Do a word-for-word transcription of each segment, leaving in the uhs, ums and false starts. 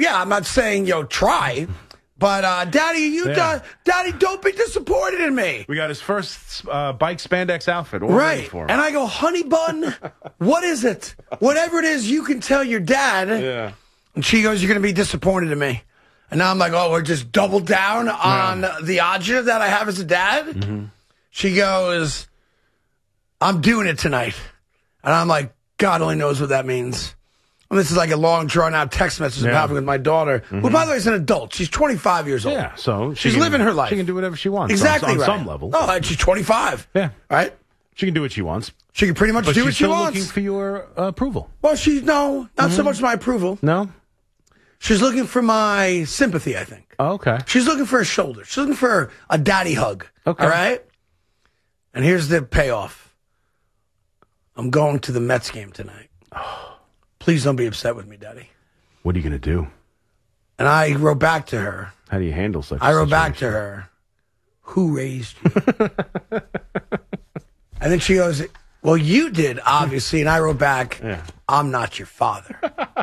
yeah, I'm not saying, you know, try. But, uh, Daddy, you, Yeah. uh, Daddy, don't be disappointed in me. We got his first uh, bike spandex outfit. All Right. ready for him. And I go, honey bun, what is it? Whatever it is, you can tell your dad. Yeah. And she goes, you're going to be disappointed in me. And now I'm like, oh, we're just double down on Yeah. the agita that I have as a dad? Mm-hmm. She goes, I'm doing it tonight. And I'm like, God only knows what that means. And this is like a long, drawn-out text message I'm Yeah. having with my daughter, Mm-hmm. who, by the way, is an adult. She's twenty-five years old. Yeah, so she she's can- living her life. She can do whatever she wants. Exactly on, on right. some level. Oh, and she's twenty-five. Yeah. Right? She can do what she wants. She can pretty much But do she's what she still wants. looking for your uh, approval. Well, she's, no, not so much my approval. No? She's looking for my sympathy, I think. Oh, okay. She's looking for a shoulder. She's looking for a daddy hug. Okay. All right? And here's the payoff. I'm going to the Mets game tonight. Please don't be upset with me, Daddy. What are you going to do? And I wrote back to her. How do you handle such a I wrote back to situation? her, who raised you? And then she goes, well, you did, obviously. And I wrote back, Yeah. I'm not your father.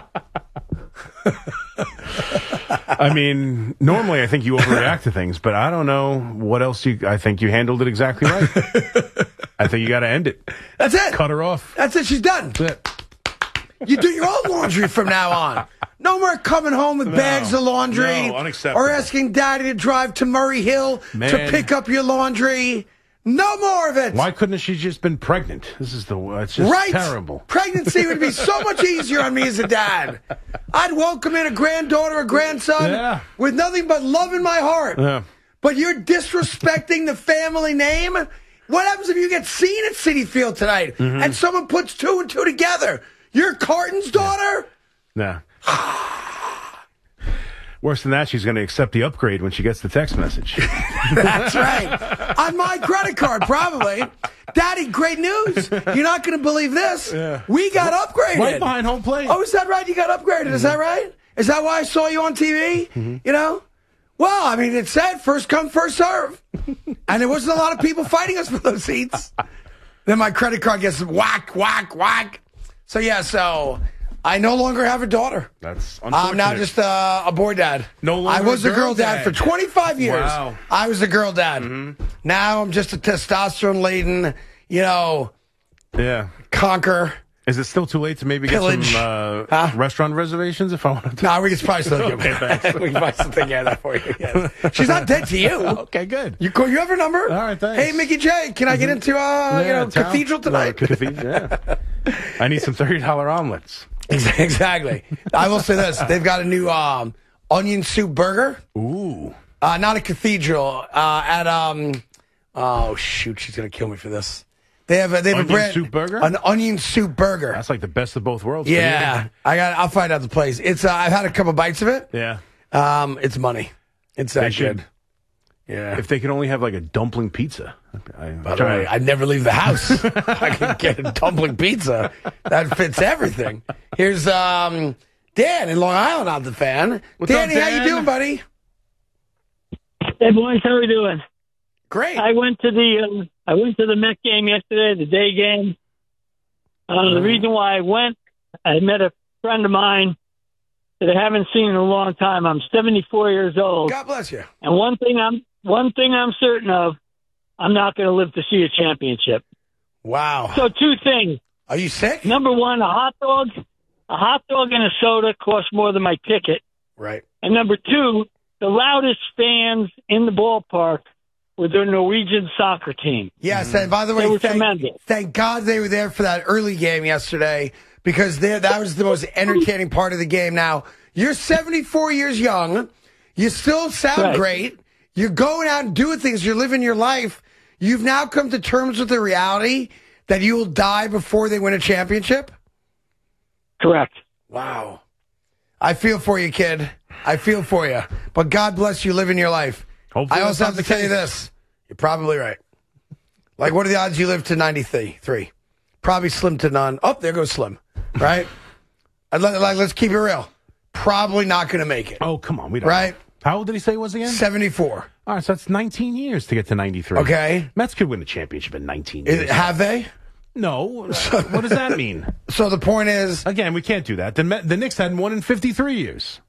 I mean, normally I think you overreact to things, but I don't know what else you. I think you handled it exactly right. I think you got to end it. That's it. Cut her off. That's it. She's done. That's it. You do your own laundry from now on. No more coming home with No. bags of laundry. No, unacceptable. Or asking Daddy to drive to Murray Hill to Man. pick up your laundry. No more of it. Why couldn't she just been pregnant? This is the. It's just Right. terrible. Pregnancy would be so much easier on me as a dad. I'd welcome in a granddaughter or grandson Yeah. with nothing but love in my heart. Yeah. But you're disrespecting the family name? What happens if you get seen at Citi Field tonight Mm-hmm. and someone puts two and two together? You're Carton's daughter? Nah. Worse than that, she's going to accept the upgrade when she gets the text message. That's right. On my credit card, probably. Daddy, great news. You're not going to believe this. Yeah. We got upgraded. Right behind home plate. Oh, is that right? You got upgraded. Mm-hmm. Is that right? Is that why I saw you on T V? Mm-hmm. You know? Well, I mean, it said first come, first serve. And there wasn't a lot of people fighting us for those seats. Then my credit card gets whack, whack, whack. So, yeah, so I no longer have a daughter. That's unfortunate. I'm now just uh, a boy dad. No longer I was a a girl girl dad. dad. For twenty-five years. Wow. I was a girl dad. Mm-hmm. Now I'm just a testosterone-laden, you know, Yeah. conquer. Is it still too late to maybe Pillage. get some uh, Huh? restaurant reservations if I want to? No, we can probably still Okay, thanks. we can probably still take care of that for you. Yes. She's not dead to you. Okay, good. You call, you have her number? All right, thanks. Hey, Mickey J, can I get into uh, you know town. Cathedral tonight? No, cathedral, yeah. I need some thirty dollar omelets. Exactly. I will say this: they've got a new um, onion soup burger. Ooh. Uh, not a Cathedral. Uh, at um, oh shoot, she's gonna kill me for this. They have a, they have Onion a brand, soup burger? an onion soup burger. That's like the best of both worlds. Yeah, I got. I'll find out the place. It's. Uh, I've had a couple bites of it. Yeah. Um, it's money. It's that They should- good. Yeah. If they could only have like a dumpling pizza. I, By the way, I'd never leave the house. I could get a dumpling pizza. That fits everything. Here's um, Dan in Long Island, not the fan. What's Danny, up, how you Dan? doing, buddy? Hey boys, how we doing? Great. I went to the um, I went to the Met game yesterday, the day game. Uh, the reason why I went, I met a friend of mine that I haven't seen in a long time. I'm seventy-four years old, God bless you. and one thing I'm one thing I'm certain of, I'm not going to live to see a championship. Wow. So two things. Are you sick? Number one, a hot dog, a hot dog and a soda cost more than my ticket. Right. And number two, the loudest fans in the ballpark were the Norwegian soccer team. Yes, and by the way, They were thank, tremendous. thank God they were there for that early game yesterday because they- that was the most entertaining part of the game. Now, you're seventy-four years young. You still sound Right. great. You're going out and doing things. You're living your life. You've now come to terms with the reality that you will die before they win a championship? Correct. Wow. I feel for you, kid. I feel for you. But God bless you living your life. Hopefully I also that's have to not tell you the this. You're probably right. Like, what are the odds you live to ninety-three? Three. Probably slim to none. Oh, there goes slim. Right? I'd let, like, let's keep it real. Probably not going to make it. Oh, come on. We don't Right? know. How old did he say he was again? seventy-four. All right, so that's nineteen years to get to ninety-three. Okay. Mets could win the championship in nineteen Is, years. have they? No. What does that mean? So the point is, Again, we can't do that. The, Met, the Knicks hadn't won in fifty-three years.